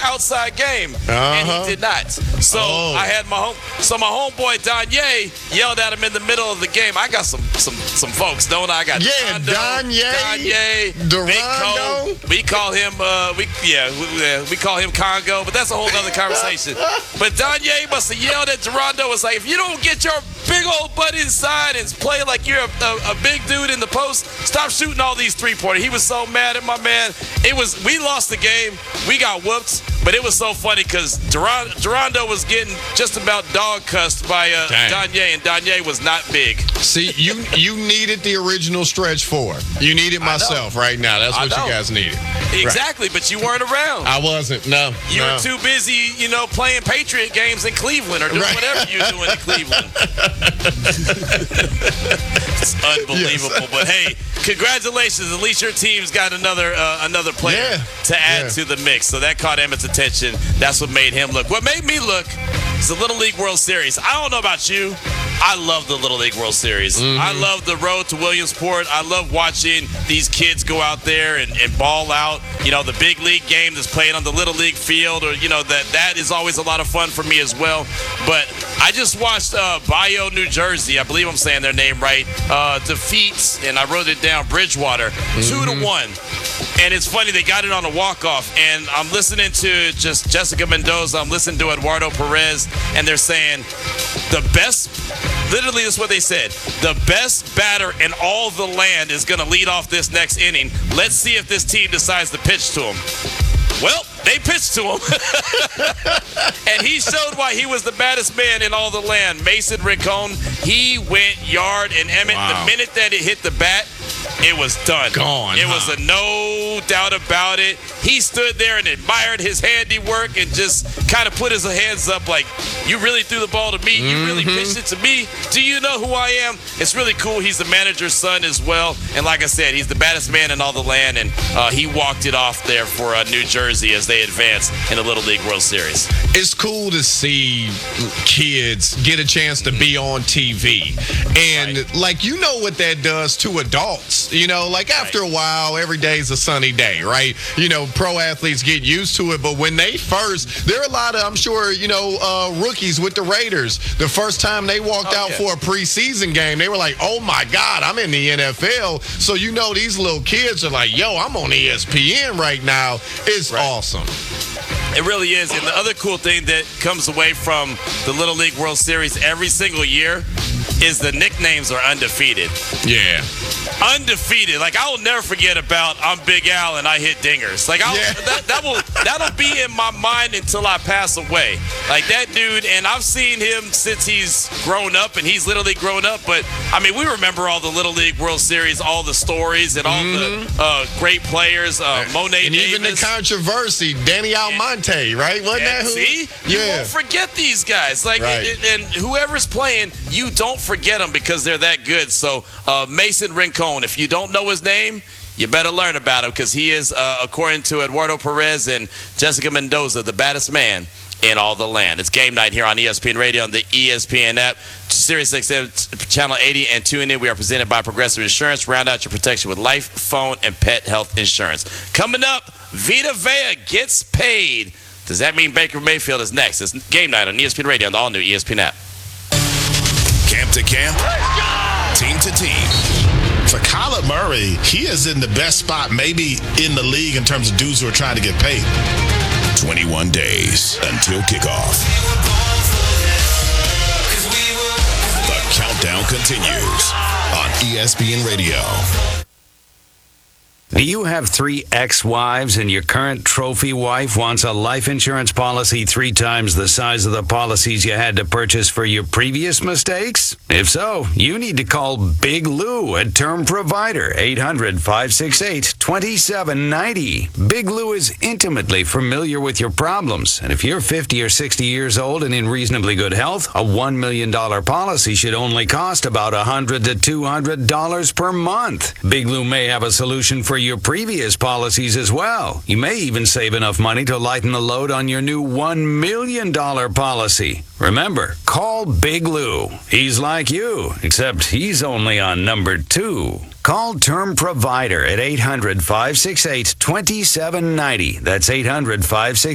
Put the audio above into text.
outside game, and he did not. So I had my homeboy Donye yelled at him in the middle of the game. I got some folks, don't I? I got Donye, Durando. We call him we call him Congo, but that's a whole other conversation. But Donye must have yelled at Durando. Was like, if you don't get your big old butt inside and play like you're a big dude in the post, stop shooting all these three-pointers. He was so mad at my man. We lost the game. We got whooped, but it was so funny because Durando was getting just about dog cussed by Donye, and Donye was not big. See, you needed the original stretch four. You needed myself right now. That's what you guys needed. Exactly, right. but you weren't around. I wasn't, no. You were too busy, playing Patriot games in Cleveland or doing whatever you're doing in Cleveland. It's unbelievable. But, hey, congratulations. At least your team's got another player to add to the mix. So that caught Emmett's attention. That's what made him look. What made me look is the Little League World Series. I don't know about you. I love the Little League World Series. I love the road to Williamsport. I love watching these kids go out there and ball out. The big league game that's played on the Little League field, or, that is always a lot of fun for me as well. But I just watched Bayou, New Jersey, I believe I'm saying their name right, defeats, and I wrote it down, Bridgewater, 2-1. And it's funny, they got it on a walk-off, and I'm listening to just Jessica Mendoza, I'm listening to Eduardo Perez, and they're saying the best, literally that's what they said, the best batter in all the land is going to lead off this next inning. Let's see if this team decides to pitch to him. Well, they pitched to him. And he showed why he was the baddest man in all the land. Mason Rincon, he went yard, and Emmett, the minute that it hit the bat, it was done. It was a no doubt about it. He stood there and admired his handiwork and just kind of put his hands up like, you really threw the ball to me? You really pitched it to me? Do you know who I am? It's really cool. He's the manager's son as well. And like I said, he's the baddest man in all the land. And he walked it off there for New Jersey as they advance in the Little League World Series. It's cool to see kids get a chance to be on TV. And, what that does to adults. After a while, every day's a sunny day, right? Pro athletes get used to it. But when they there are a lot of, I'm sure, rookies with the Raiders. The first time they walked out for a preseason game, they were like, oh, my God, I'm in the NFL. So, these little kids are like, yo, I'm on ESPN right now. It's awesome. It really is. And the other cool thing that comes away from the Little League World Series every single year is the nicknames are undefeated. Yeah. Undefeated. I will never forget about I'm Big Al and I hit dingers. That'll be in my mind until I pass away. That dude, and I've seen him since he's grown up, and he's literally grown up. But, we remember all the Little League World Series, all the stories, and all the great players, Monet and Davis. Even the controversy, Danny Almonte, right? Wasn't that who? See? You won't forget these guys. And whoever's playing, you don't forget them because they're that good. So, Mason Rincon, if you don't know his name, you better learn about him because he is, according to Eduardo Perez and Jessica Mendoza, the baddest man in all the land. It's game night here on ESPN Radio on the ESPN app, Sirius XM Channel 80, and tune in. We are presented by Progressive Insurance. Round out your protection with life, phone, and pet health insurance. Coming up, Vita Vea gets paid. Does that mean Baker Mayfield is next? It's game night on ESPN Radio on the all-new ESPN app. Camp to camp, team to team. For Kyler Murray, he is in the best spot maybe in the league in terms of dudes who are trying to get paid. 21 days until kickoff. The countdown continues on ESPN Radio. Do you have 3 ex-wives and your current trophy wife wants a life insurance policy 3 times the size of the policies you had to purchase for your previous mistakes? If so, you need to call Big Lou at Term Provider, 800-568-2790. Big Lou is intimately familiar with your problems, and if you're 50 or 60 years old and in reasonably good health, a $1 million policy should only cost about $100 to $200 per month. Big Lou may have a solution for your previous policies as well. You may even save enough money to lighten the load on your new $1 million policy. Remember, call Big Lou. He's like you, except he's only on number 2. Call Term Provider at 800-568-2790. That's 800-568